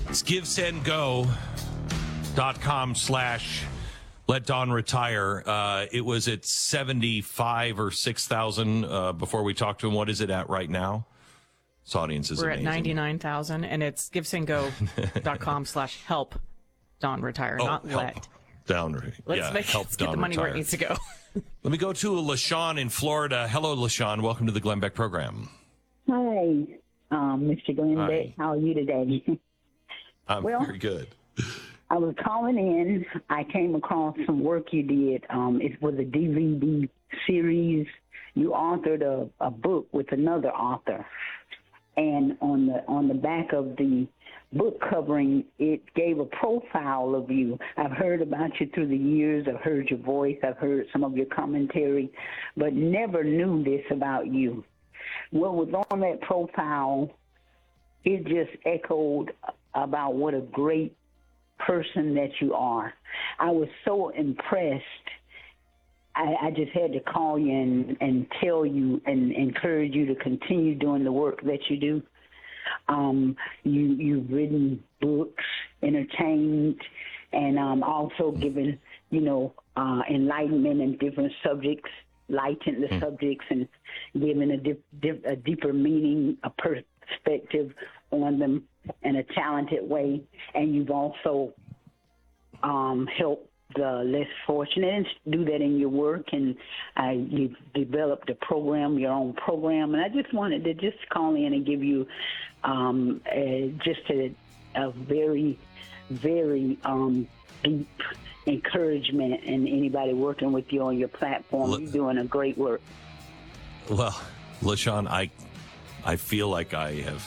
It's givesendgo.com/let Dawn retire. It was at 75 or 6,000 before we talked to him. What is it at right now? This audience is amazing. We're at 99,000, and it's givesendgo.com/help Dawn retire, not help let. Down. Let's get the money where it needs to go. Let me go to LaShawn in Florida. Hello, LaShawn. Welcome to the Glenn Beck program. Hi, Mr. Glenn Beck. How are you today? I'm very good. I was calling in. I came across some work you did. It was a DVD series. You authored a book with another author. And on the back of the book covering, it gave a profile of you. I've heard about you through the years. I've heard your voice. I've heard some of your commentary, but never knew this about you. What was on that profile, it just echoed about what a great person that you are. I was so impressed. I just had to call you and tell you and encourage you to continue doing the work that you do. You've written books, entertained, and also given, enlightenment in different subjects, lightened the subjects, and given a deeper meaning, a perspective on them in a talented way. And you've also helped the less fortunate, and do that in your work, and you've developed a program, your own program, and I just wanted to just call in and give you a very, very deep encouragement, and anybody working with you on your platform, you're doing a great work. Well, LaShawn, I feel like I've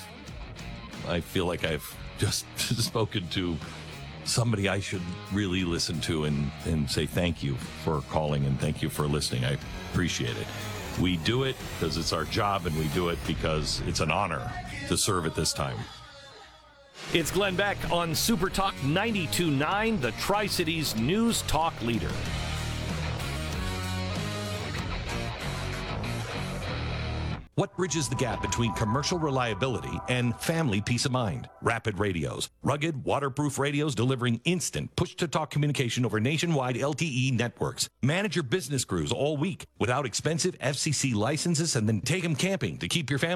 just spoken to somebody I should really listen to and say thank you for calling and thank you for listening. I appreciate it. We do it because it's our job, and we do it because it's an honor to serve at this time. It's Glenn Beck on Super Talk 92.9, the Tri-Cities News Talk leader. What bridges the gap between commercial reliability and family peace of mind? Rapid Radios. Rugged, waterproof radios delivering instant push-to-talk communication over nationwide LTE networks. Manage your business crews all week without expensive FCC licenses, and then take them camping to keep your family